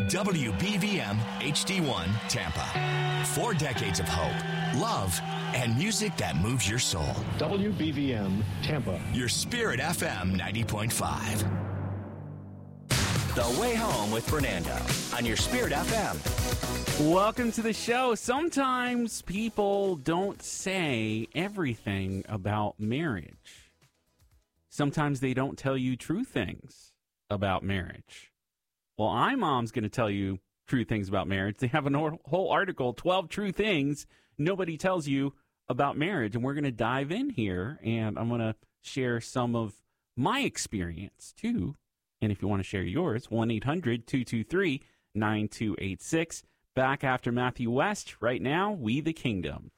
WBVM HD1 Tampa. 4 decades of hope, love, and music that moves your soul. WBVM Tampa. Your Spirit FM 90.5. The Way Home with Fernando on your Spirit FM. Welcome to the show. Sometimes people don't say everything about marriage. Sometimes they don't tell you true things about marriage. Well, iMom's going to tell you true things about marriage. They have a whole article, 12 True Things Nobody Tells You About Marriage. And we're going to dive in here, and I'm going to share some of my experience, too. And if you want to share yours, 1-800-223-9286. Back after Matthew West. Right now, We the Kingdom.